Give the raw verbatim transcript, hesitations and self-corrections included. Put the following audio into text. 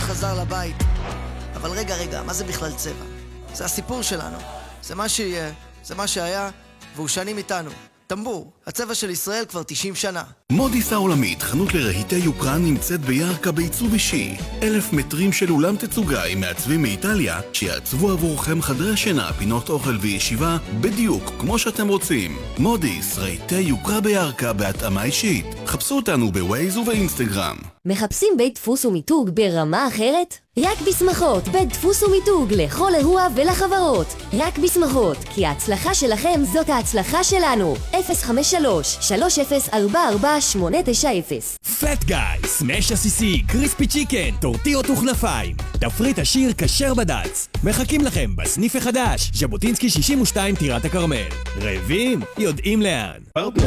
חזר לבית. אבל רגע, רגע, מה זה בכלל צבע? זה הסיפור שלנו. זה מה שיהיה, זה מה שהיה, והוא שנים איתנו. טמבור, הצבע של ישראל כבר תשעים שנה. מודיס העולמית, חנות לרהיטי יוקרה, נמצאת בירכא בעיצוב אישי. אלף מטרים של אולם תצוגה עם מעצבים מאיטליה, שיעצבו עבורכם חדרי שינה, פינות אוכל וישיבה, בדיוק כמו שאתם רוצים. מודיס, רהיטי יוקרה בירכא בהתאמה אישית. חפשו אותנו בווייז ובאינסטגרם. מחפשים בית דפוס ומיתוג ברמה אחרת? רק בשמחות, בית דפוס ומיתוג לכל אירוע ולחברות. רק בשמחות, כי ההצלחה שלכם זאת ההצלחה שלנו. אפס חמש שלוש שלוש אפס ארבע ארבע שמונה תשע אפס. פט גיא, סמש עסיסי, קריספי צ'יקן, טורטיות וכנפיים. תפריט עשיר כשר בד"ץ. מחכים לכם בסניף החדש, ז'בוטינסקי שישים ושתיים טירת הכרמל. רעבים? יודעים לאן.